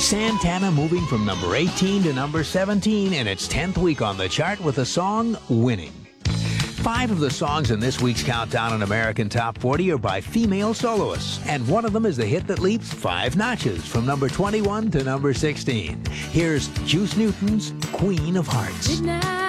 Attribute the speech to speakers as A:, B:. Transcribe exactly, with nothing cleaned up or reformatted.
A: Santana moving from number eighteen to number seventeen in its tenth week on the chart with the song Winning. Five of the songs in this week's Countdown on American Top forty are by female soloists, and one of them is the hit that leaps five notches from number twenty-one to number sixteen. Here's Juice Newton's Queen of Hearts.